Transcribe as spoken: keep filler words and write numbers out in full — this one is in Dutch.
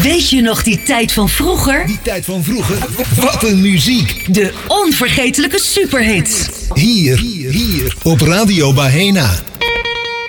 Weet je nog die tijd van vroeger? Die tijd van vroeger? Wat een muziek! De onvergetelijke superhits. Hier, hier, op Radio Bahena.